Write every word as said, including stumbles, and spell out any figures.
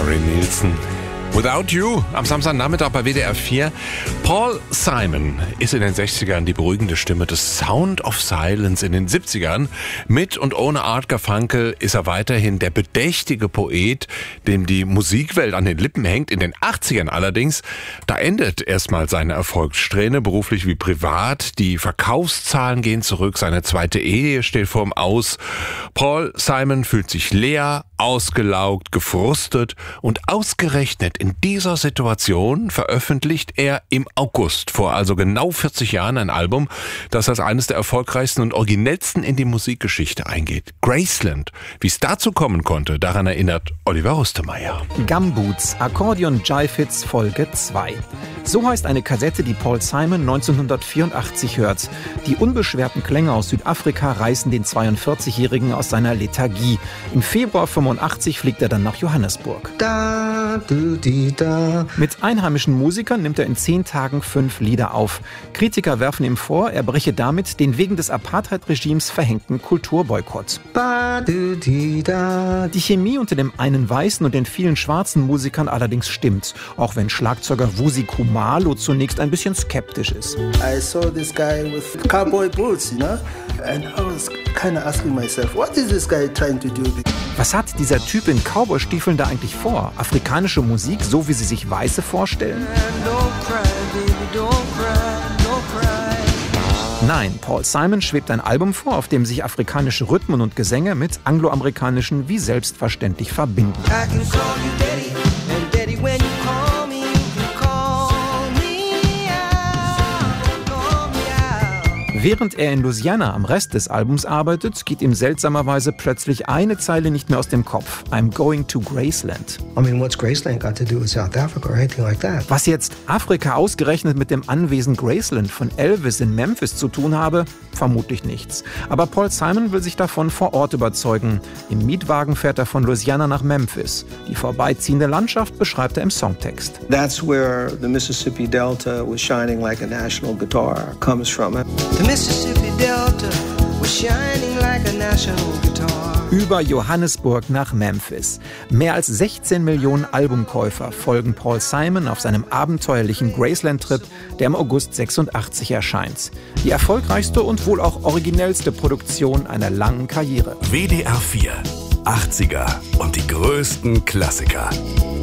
Harry Nilsson. Without You am Samstagnachmittag bei W D R vier. Paul Simon ist in den sechzigern die beruhigende Stimme des Sound of Silence in den siebzigern. Mit und ohne Art Garfunkel ist er weiterhin der bedächtige Poet, dem die Musikwelt an den Lippen hängt. In den achtzigern allerdings, da endet erstmal seine Erfolgssträhne, beruflich wie privat. Die Verkaufszahlen gehen zurück, seine zweite Ehe steht vorm Aus. Paul Simon fühlt sich leer, ausgelaugt, gefrustet und ausgerechnet in dieser Situation veröffentlicht er im August vor also genau vierzig Jahren ein Album, das als eines der erfolgreichsten und originellsten in die Musikgeschichte eingeht. Graceland. Wie es dazu kommen konnte, daran erinnert Oliver Rustemeyer. Gumboots, Akkordeon Jive Hits Folge zwei. So heißt eine Kassette, die Paul Simon neunzehnhundertvierundachtzig hört. Die unbeschwerten Klänge aus Südafrika reißen den zweiundvierzigjährigen aus seiner Lethargie. Im Februar fünfundachtzig fliegt er dann nach Johannesburg. Da, du, di, da. Mit einheimischen Musikern nimmt er in zehn Tagen fünf Lieder auf. Kritiker werfen ihm vor, er breche damit den wegen des Apartheid-Regimes verhängten Kulturboykott. Ba, du, di, da. Die Chemie unter dem einen weißen und den vielen schwarzen Musikern allerdings stimmt, auch wenn Schlagzeuger Wusi Khumalo zunächst ein bisschen skeptisch ist. I saw this guy with cowboy boots, you know, and I was kind of asking myself, what is this guy trying to do? Was hat dieser Typ in Cowboystiefeln da eigentlich vor? Afrikanische Musik, so wie sie sich Weiße vorstellen? Nein, Paul Simon schwebt ein Album vor, auf dem sich afrikanische Rhythmen und Gesänge mit angloamerikanischen wie selbstverständlich verbinden. Während er in Louisiana am Rest des Albums arbeitet, geht ihm seltsamerweise plötzlich eine Zeile nicht mehr aus dem Kopf. I'm going to Graceland. I mean, what's Graceland got to do with South Africa or anything like that? Was jetzt Afrika ausgerechnet mit dem Anwesen Graceland von Elvis in Memphis zu tun habe, vermutlich nichts. Aber Paul Simon will sich davon vor Ort überzeugen. Im Mietwagen fährt er von Louisiana nach Memphis. Die vorbeiziehende Landschaft beschreibt er im Songtext. That's where the Mississippi Delta was shining like a national guitar comes from. The Mississippi Delta was shining like a national guitar. Über Johannesburg nach Memphis. Mehr als sechzehn Millionen Albumkäufer folgen Paul Simon auf seinem abenteuerlichen Graceland-Trip, der im August sechsundachtzig erscheint. Die erfolgreichste und wohl auch originellste Produktion einer langen Karriere. W D R vier, achtziger und die größten Klassiker.